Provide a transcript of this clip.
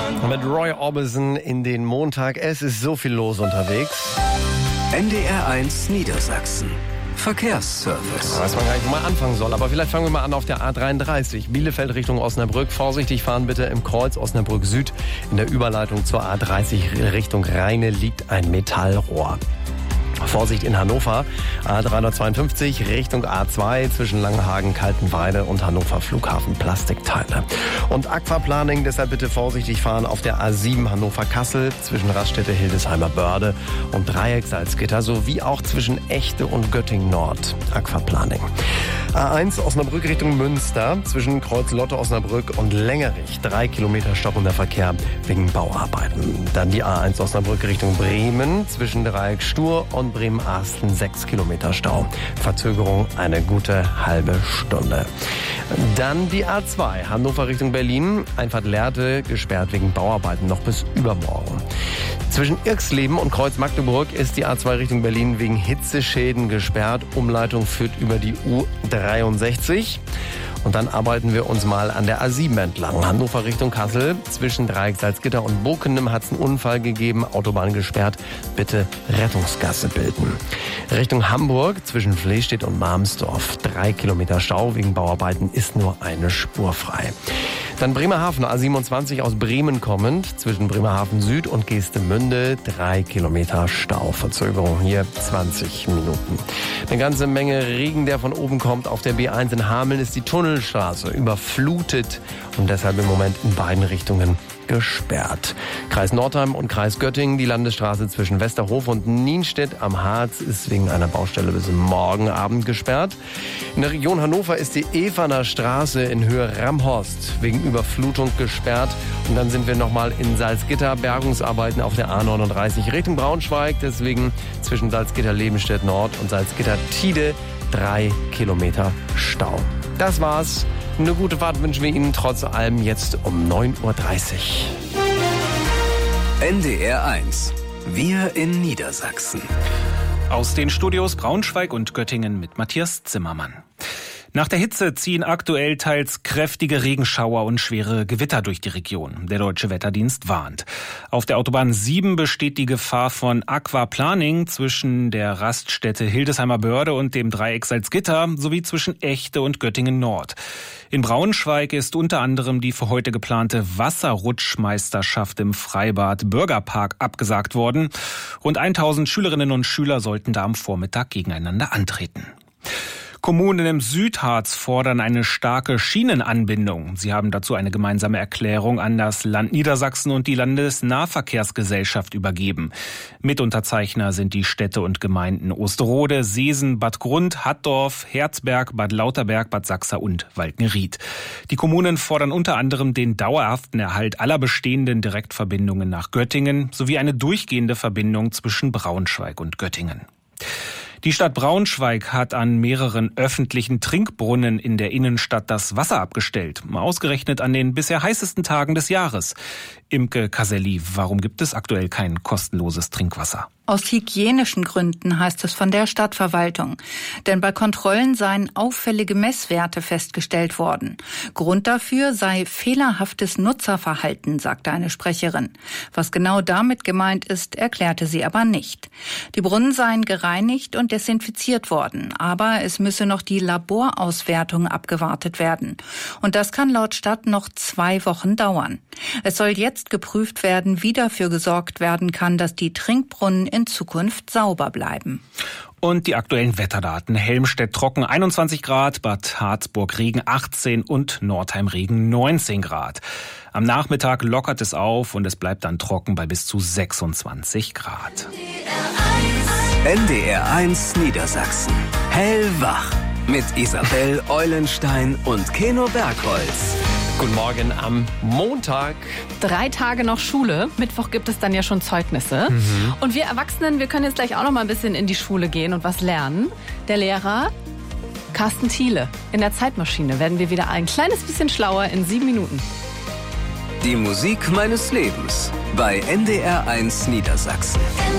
Mit Roy Orbison in den Montag. Es ist so viel los unterwegs. NDR1 Niedersachsen. Verkehrsservice. Weiß man gar nicht, wo man anfangen soll. Aber vielleicht fangen wir mal an auf der A33. Bielefeld Richtung Osnabrück. Vorsichtig fahren bitte im Kreuz Osnabrück Süd. In der Überleitung zur A30 Richtung Rheine liegt ein Metallrohr. Vorsicht in Hannover, A352 Richtung A2 zwischen Langenhagen, Kaltenweide und Hannover Flughafen Plastikteile. Und Aquaplaning, deshalb bitte vorsichtig fahren auf der A7 Hannover-Kassel zwischen Raststätte Hildesheimer Börde und Dreieck Salzgitter sowie auch zwischen Echte und Göttingen Nord. Aquaplaning. A1 Osnabrück Richtung Münster zwischen Kreuz Lotte Osnabrück und Längerich. 3 Kilometer stockender Verkehr wegen Bauarbeiten. Dann die A1 Osnabrück Richtung Bremen zwischen Dreieck Stur und Bremen-Arsten 6 Kilometer Stau. Verzögerung eine gute halbe Stunde. Dann die A2 Hannover Richtung Berlin. Einfahrt Lehrte gesperrt wegen Bauarbeiten noch bis übermorgen. Zwischen Irxleben und Kreuz Magdeburg ist die A2 Richtung Berlin wegen Hitzeschäden gesperrt. Umleitung führt über die U63. Und dann arbeiten wir uns mal an der A7 entlang. Hannover Richtung Kassel. Zwischen Dreieck Salzgitter und Bokenem hat es einen Unfall gegeben. Autobahn gesperrt. Bitte Rettungsgasse bilden. Richtung Hamburg zwischen Flestedt und Marmsdorf. 3 Kilometer Stau wegen Bauarbeiten ist nur eine Spur frei. Dann Bremerhaven, A27 aus Bremen kommend, zwischen Bremerhaven Süd und Geestemünde, 3 Kilometer Stau. Verzögerung hier 20 Minuten. Eine ganze Menge Regen, der von oben kommt. Auf der B1 in Hameln ist die Tunnelstraße überflutet und deshalb im Moment in beiden Richtungen gesperrt. Kreis Nordheim und Kreis Göttingen, die Landesstraße zwischen Westerhof und Nienstedt am Harz ist wegen einer Baustelle bis morgen Abend gesperrt. In der Region Hannover ist die Evaner Straße in Höhe Ramhorst wegen Überflutung gesperrt. Und dann sind wir nochmal in Salzgitter, Bergungsarbeiten auf der A39 Richtung Braunschweig, deswegen zwischen Salzgitter-Lebenstedt Nord und Salzgitter-Tide 3 Kilometer Stau. Das war's. Eine gute Fahrt wünschen wir Ihnen trotz allem jetzt um 9.30 Uhr. NDR1. Wir in Niedersachsen. Aus den Studios Braunschweig und Göttingen mit Matthias Zimmermann. Nach der Hitze ziehen aktuell teils kräftige Regenschauer und schwere Gewitter durch die Region. Der Deutsche Wetterdienst warnt. Auf der Autobahn 7 besteht die Gefahr von Aquaplaning zwischen der Raststätte Hildesheimer Börde und dem Dreieck Salzgitter sowie zwischen Echte und Göttingen Nord. In Braunschweig ist unter anderem die für heute geplante Wasserrutschmeisterschaft im Freibad Bürgerpark abgesagt worden. Rund 1000 Schülerinnen und Schüler sollten da am Vormittag gegeneinander antreten. Kommunen im Südharz fordern eine starke Schienenanbindung. Sie haben dazu eine gemeinsame Erklärung an das Land Niedersachsen und die Landesnahverkehrsgesellschaft übergeben. Mitunterzeichner sind die Städte und Gemeinden Osterode, Seesen, Bad Grund, Hattorf, Herzberg, Bad Lauterberg, Bad Sachsa und Waldnerieth. Die Kommunen fordern unter anderem den dauerhaften Erhalt aller bestehenden Direktverbindungen nach Göttingen sowie eine durchgehende Verbindung zwischen Braunschweig und Göttingen. Die Stadt Braunschweig hat an mehreren öffentlichen Trinkbrunnen in der Innenstadt das Wasser abgestellt. Ausgerechnet an den bisher heißesten Tagen des Jahres. Imke Caselli, warum gibt es aktuell kein kostenloses Trinkwasser? Aus hygienischen Gründen, heißt es von der Stadtverwaltung. Denn bei Kontrollen seien auffällige Messwerte festgestellt worden. Grund dafür sei fehlerhaftes Nutzerverhalten, sagte eine Sprecherin. Was genau damit gemeint ist, erklärte sie aber nicht. Die Brunnen seien gereinigt und desinfiziert worden, aber es müsse noch die Laborauswertung abgewartet werden. Und das kann laut Stadt noch 2 Wochen dauern. Es soll jetzt geprüft werden, wie dafür gesorgt werden kann, dass die Trinkbrunnen in Zukunft sauber bleiben. Und die aktuellen Wetterdaten. Helmstedt trocken 21 Grad, Bad Harzburg Regen 18 und Nordheim Regen 19 Grad. Am Nachmittag lockert es auf und es bleibt dann trocken bei bis zu 26 Grad. NDR1 Niedersachsen. Hellwach. Mit Isabel Eulenstein und Keno Bergholz. Guten Morgen am Montag. 3 Tage noch Schule. Mittwoch gibt es dann ja schon Zeugnisse. Und wir Erwachsenen, wir können jetzt gleich auch noch mal ein bisschen in die Schule gehen und was lernen. Der Lehrer Carsten Thiele. In der Zeitmaschine werden wir wieder ein kleines bisschen schlauer in 7 Minuten. Die Musik meines Lebens bei NDR1 Niedersachsen.